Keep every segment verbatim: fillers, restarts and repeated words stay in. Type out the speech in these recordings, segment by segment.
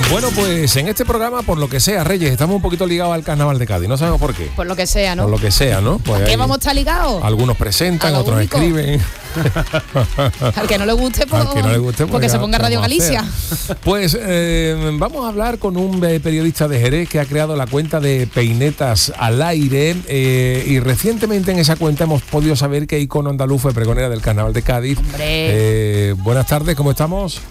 Bueno, pues en este programa, por lo que sea, Reyes, estamos un poquito ligados al Carnaval de Cádiz. No sabemos por qué. Por lo que sea, ¿no? Por lo que sea, ¿no? Pues ¿A qué vamos a estar ligados? Algunos presentan, otros único. escriben. Al que no le guste, pues, Al que no le guste, pues porque ya, se ponga Radio Galicia. Pues eh, vamos a hablar con un eh, periodista de Jerez que ha creado la cuenta de Peinetas al Aire eh, y recientemente en esa cuenta hemos podido saber que Icono Andaluz fue pregonera del Carnaval de Cádiz. Hombre. Eh, buenas tardes, ¿cómo estamos?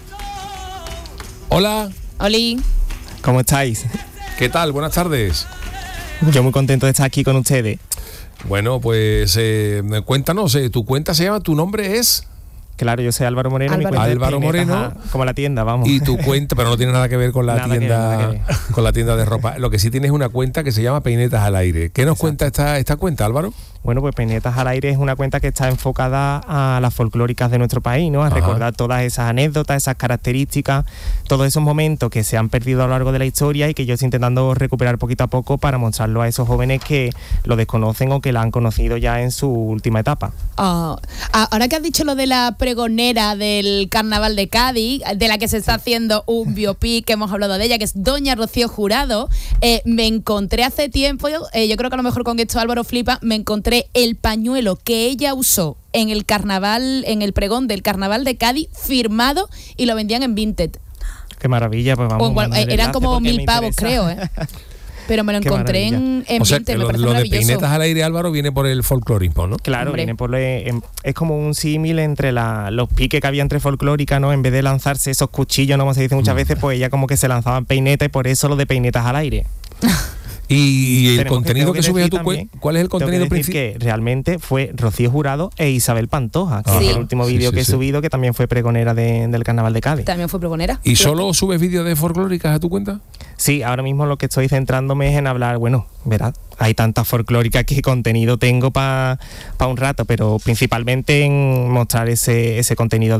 Hola. Oli. ¿Cómo estáis? ¿Qué tal? Buenas tardes. Yo muy contento de estar aquí con ustedes. Bueno, pues eh, cuéntanos, eh, tu cuenta se llama, tu nombre es... Claro, yo soy Álvaro Moreno. Álvaro, mi cuenta Álvaro es Peinetas, Moreno. a, como la tienda, vamos. Y tu cuenta, pero no tiene nada que ver con la Nada que ver, tienda nada que ver. con la tienda de ropa. Lo que sí tiene es una cuenta que se llama Peinetas al Aire. ¿Qué nos Exacto. cuenta esta, esta cuenta, Álvaro? Bueno, pues Peinetas al Aire es una cuenta que está enfocada a las folclóricas de nuestro país, ¿no? A Ajá. recordar todas esas anécdotas, esas características, todos esos momentos que se han perdido a lo largo de la historia y que yo estoy intentando recuperar poquito a poco para mostrarlo a esos jóvenes que lo desconocen o que la han conocido ya en su última etapa. Oh, ahora que has dicho lo de la pregonera del Carnaval de Cádiz, de la que se está haciendo un biopic, que hemos hablado de ella, que es Doña Rocío Jurado, eh, me encontré hace tiempo, eh, yo creo que a lo mejor con esto Álvaro flipa, me encontré el pañuelo que ella usó en el carnaval, en el pregón del Carnaval de Cádiz, firmado, y lo vendían en Vinted. Qué maravilla, pues vamos. O, bueno, mandar el eran enlace como porque mil me pavos, interesa. creo, ¿eh? Pero me lo Qué encontré en, en O sea, Vinted, que me lo, parece lo de maravilloso. Peinetas al Aire, Álvaro, viene por el folclorismo, ¿no? Claro, Hombre. viene por le- em, es como un símil entre la, los piques que había entre folclóricas, ¿no? En vez de lanzarse esos cuchillos, ¿no? Como se dice muchas veces, pues ella como que se lanzaban peinetas y por eso lo de Peinetas al Aire. Y el Tenemos contenido tengo que subes a decir tu cuenta, también- ¿cuál es el tengo que contenido decir principal? que realmente fue Rocío Jurado e Isabel Pantoja, que Sí. es el último Sí, vídeo sí, que he sí. subido, que también fue pregonera de- del Carnaval de Cádiz. También fue pregonera. ¿Y solo subes vídeos de folclóricas a tu cuenta? Sí, ahora mismo lo que estoy centrándome es en hablar, bueno, verás, hay tantas folclóricas que contenido tengo para pa un rato, pero principalmente en mostrar ese, ese contenido de